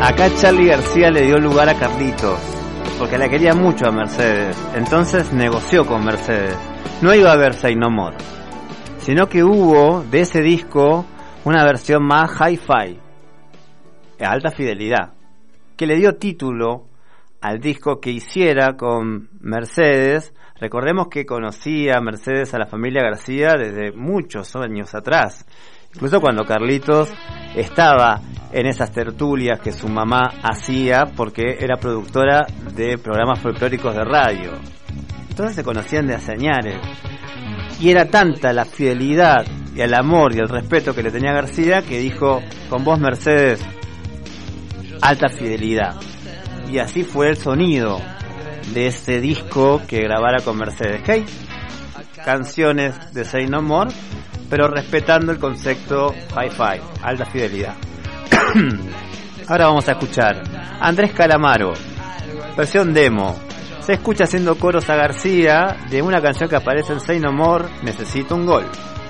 Acá Charly García le dio lugar a Carlitos, porque la quería mucho a Mercedes, entonces negoció con Mercedes. No iba a haber Say No More, sino que hubo de ese disco una versión más hi-fi, a alta fidelidad, que le dio título al disco que hiciera con Mercedes. Recordemos que conocía Mercedes a la familia García desde muchos años atrás, incluso cuando Carlitos estaba en esas tertulias que su mamá hacía porque era productora de programas folclóricos de radio. Entonces se conocían de hace años. Y era tanta la fidelidad y el amor y el respeto que le tenía García que dijo: con vos, Mercedes, alta fidelidad. Y así fue el sonido de ese disco que grabara con Mercedes. Que hay canciones de Say No More, pero respetando el concepto hi-fi, alta fidelidad. Ahora vamos a escuchar Andrés Calamaro, versión demo. Se escucha haciendo coros a García de una canción que aparece en Say No More, Necesito un Gol.